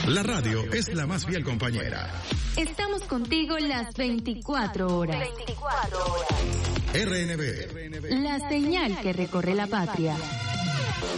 La radio es la más fiel compañera. Estamos contigo las 24 horas. RNB. La señal que recorre la patria.